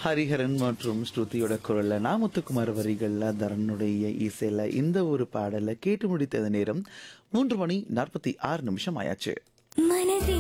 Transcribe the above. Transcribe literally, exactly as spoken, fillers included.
ஹரிஹரன் மற்றும் ஸ்ருதியோட குரல்ல நான் முத்துக்குமார் வரிகள்ல தரனுடைய இசையில இந்த ஒரு பாடலை கேட்டு முடித்தது நேரம் மூன்று மணி நாற்பத்தி ஆறு நிமிஷம் ஆயாச்சு.